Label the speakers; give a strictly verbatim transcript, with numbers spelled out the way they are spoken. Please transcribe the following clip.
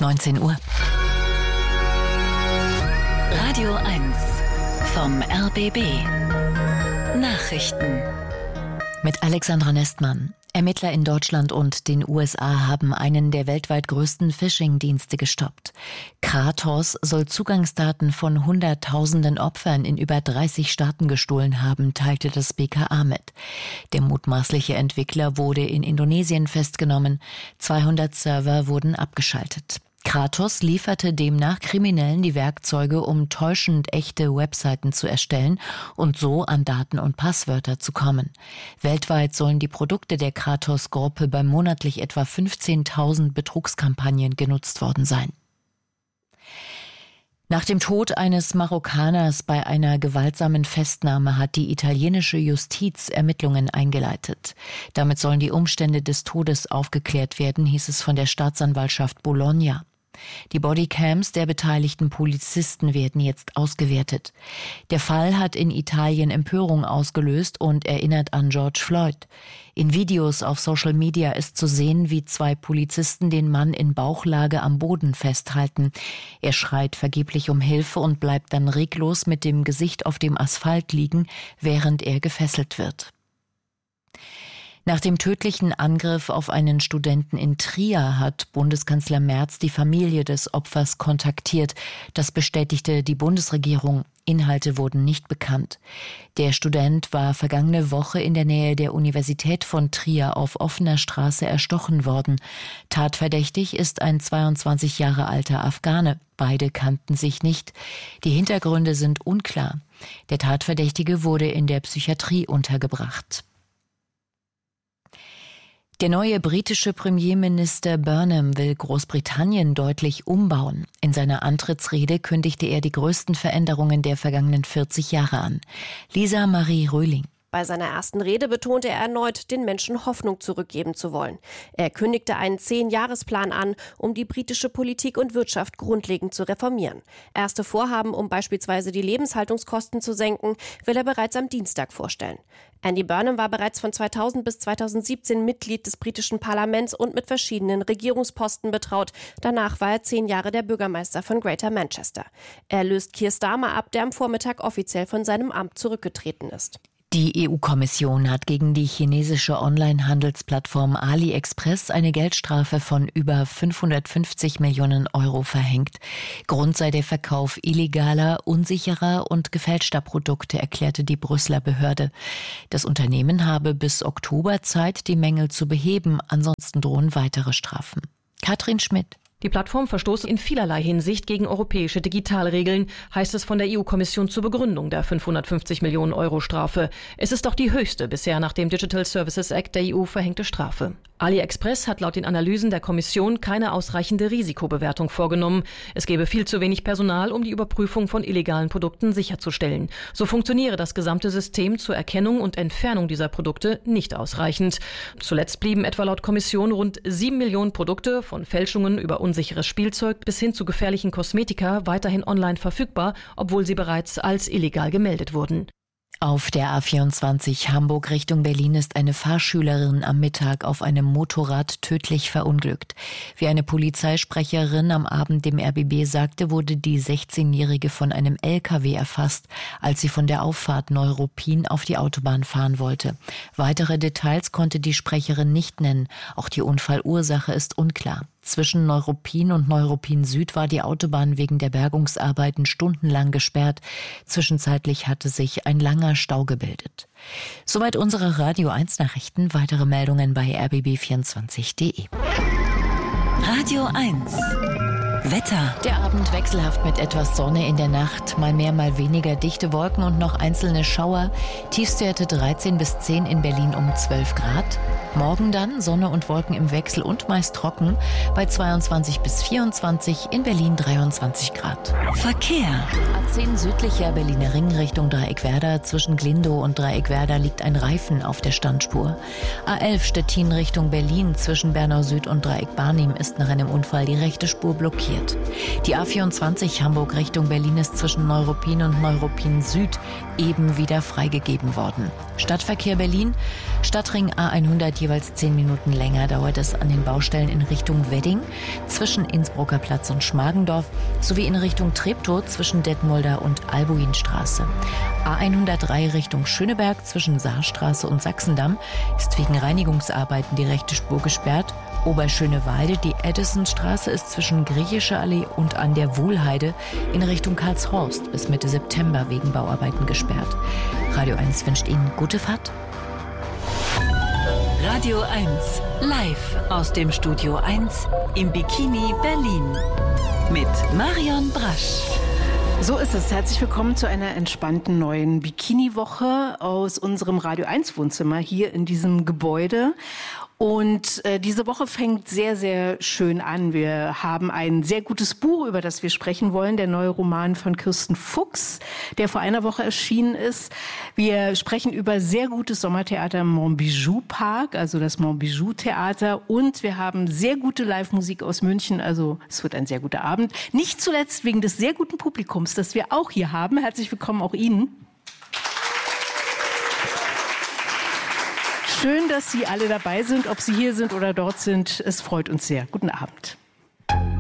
Speaker 1: neunzehn Uhr. Radio eins vom R B B. Nachrichten. Mit Alexandra Nestmann. Ermittler in Deutschland und den U S A haben einen der weltweit größten Phishing-Dienste gestoppt. Kratos soll Zugangsdaten von Hunderttausenden Opfern in über dreißig Staaten gestohlen haben, teilte das B K A mit. Der mutmaßliche Entwickler wurde in Indonesien festgenommen. zweihundert Server wurden abgeschaltet. Kratos lieferte demnach Kriminellen die Werkzeuge, um täuschend echte Webseiten zu erstellen und so an Daten und Passwörter zu kommen. Weltweit sollen die Produkte der Kratos-Gruppe bei monatlich etwa fünfzehntausend Betrugskampagnen genutzt worden sein. Nach dem Tod eines Marokkaners bei einer gewaltsamen Festnahme hat die italienische Justiz Ermittlungen eingeleitet. Damit sollen die Umstände des Todes aufgeklärt werden, hieß es von der Staatsanwaltschaft Bologna. Die Bodycams der beteiligten Polizisten werden jetzt ausgewertet. Der Fall hat in Italien Empörung ausgelöst und erinnert an George Floyd. In Videos auf Social Media ist zu sehen, wie zwei Polizisten den Mann in Bauchlage am Boden festhalten. Er schreit vergeblich um Hilfe und bleibt dann reglos mit dem Gesicht auf dem Asphalt liegen, während er gefesselt wird. Nach dem tödlichen Angriff auf einen Studenten in Trier hat Bundeskanzler Merz die Familie des Opfers kontaktiert. Das bestätigte die Bundesregierung. Inhalte wurden nicht bekannt. Der Student war vergangene Woche in der Nähe der Universität von Trier auf offener Straße erstochen worden. Tatverdächtig ist ein zweiundzwanzig Jahre alter Afghane. Beide kannten sich nicht. Die Hintergründe sind unklar. Der Tatverdächtige wurde in der Psychiatrie untergebracht. Der neue britische Premierminister Burnham will Großbritannien deutlich umbauen. In seiner Antrittsrede kündigte er die größten Veränderungen der vergangenen vierzig Jahre an. Lisa Marie Röhling.
Speaker 2: Bei seiner ersten Rede betonte er erneut, den Menschen Hoffnung zurückgeben zu wollen. Er kündigte einen Zehn-Jahresplan an, um die britische Politik und Wirtschaft grundlegend zu reformieren. Erste Vorhaben, um beispielsweise die Lebenshaltungskosten zu senken, will er bereits am Dienstag vorstellen. Andy Burnham war bereits von zweitausend bis zweitausendsiebzehn Mitglied des britischen Parlaments und mit verschiedenen Regierungsposten betraut. Danach war er zehn Jahre der Bürgermeister von Greater Manchester. Er löst Keir Starmer ab, der am Vormittag offiziell von seinem Amt zurückgetreten ist.
Speaker 1: Die E U-Kommission hat gegen die chinesische Online-Handelsplattform AliExpress eine Geldstrafe von über fünfhundertfünfzig Millionen Euro verhängt. Grund sei der Verkauf illegaler, unsicherer und gefälschter Produkte, erklärte die Brüsseler Behörde. Das Unternehmen habe bis Oktober Zeit, die Mängel zu beheben, ansonsten drohen weitere Strafen. Katrin Schmidt.
Speaker 3: Die Plattform verstoße in vielerlei Hinsicht gegen europäische Digitalregeln, heißt es von der E U-Kommission zur Begründung der fünfhundertfünfzig Millionen Euro Strafe. Es ist auch die höchste bisher nach dem Digital Services Act der E U verhängte Strafe. AliExpress hat laut den Analysen der Kommission keine ausreichende Risikobewertung vorgenommen. Es gebe viel zu wenig Personal, um die Überprüfung von illegalen Produkten sicherzustellen. So funktioniere das gesamte System zur Erkennung und Entfernung dieser Produkte nicht ausreichend. Zuletzt blieben etwa laut Kommission rund sieben Millionen Produkte von Fälschungen über unsicheres Spielzeug bis hin zu gefährlichen Kosmetika weiterhin online verfügbar, obwohl sie bereits als illegal gemeldet wurden.
Speaker 1: Auf der A vierundzwanzig Hamburg Richtung Berlin ist eine Fahrschülerin am Mittag auf einem Motorrad tödlich verunglückt. Wie eine Polizeisprecherin am Abend dem R B B sagte, wurde die sechzehnjährige von einem L K W erfasst, als sie von der Auffahrt Neuruppin auf die Autobahn fahren wollte. Weitere Details konnte die Sprecherin nicht nennen. Auch die Unfallursache ist unklar. Zwischen Neuruppin und Neuruppin Süd war die Autobahn wegen der Bergungsarbeiten stundenlang gesperrt. Zwischenzeitlich hatte sich ein langer Stau gebildet. Soweit unsere Radio eins Nachrichten. Weitere Meldungen bei r b b vierundzwanzig punkt d e. Radio eins Wetter. Der Abend wechselhaft mit etwas Sonne in der Nacht, mal mehr, mal weniger dichte Wolken und noch einzelne Schauer. Tiefstwerte dreizehn bis zehn in Berlin um zwölf Grad. Morgen dann Sonne und Wolken im Wechsel und meist trocken bei zweiundzwanzig bis vierundzwanzig, in Berlin dreiundzwanzig Grad. Verkehr. A zehn südlicher Berliner Ring Richtung Dreieckwerder. Zwischen Glindow und Dreieckwerder liegt ein Reifen auf der Standspur. A elf Stettin Richtung Berlin. Zwischen Bernau Süd und Dreieck Barnim ist nach einem Unfall die rechte Spur blockiert. blockiert. Die A vierundzwanzig Hamburg Richtung Berlin ist zwischen Neuruppin und Neuruppin Süd eben wieder freigegeben worden. Stadtverkehr Berlin, Stadtring A hundert jeweils zehn Minuten länger dauert es an den Baustellen in Richtung Wedding, zwischen Innsbrucker Platz und Schmargendorf, sowie in Richtung Treptow zwischen Detmolder und Albuinstraße. A hundertdrei Richtung Schöneberg zwischen Saarstraße und Sachsendamm ist wegen Reinigungsarbeiten die rechte Spur gesperrt. Oberschöneweide, die Edisonstraße ist zwischen Griechische Allee und an der Wuhlheide in Richtung Karlshorst bis Mitte September wegen Bauarbeiten gesperrt. Radio eins wünscht Ihnen gute Fahrt.
Speaker 4: Radio eins, live aus dem Studio eins im Bikini Berlin mit Marion Brasch.
Speaker 5: So ist es. Herzlich willkommen zu einer entspannten neuen Bikini-Woche aus unserem Radio eins Wohnzimmer hier in diesem Gebäude. Und äh, diese Woche fängt sehr, sehr schön an. Wir haben ein sehr gutes Buch, über das wir sprechen wollen, der neue Roman von Kirsten Fuchs, der vor einer Woche erschienen ist. Wir sprechen über sehr gutes Sommertheater im Montbijou Park, also das Montbijou Theater. Und wir haben sehr gute Live-Musik aus München, also es wird ein sehr guter Abend. Nicht zuletzt wegen des sehr guten Publikums, das wir auch hier haben. Herzlich willkommen auch Ihnen. Schön, dass Sie alle dabei sind, ob Sie hier sind oder dort sind. Es freut uns sehr. Guten Abend.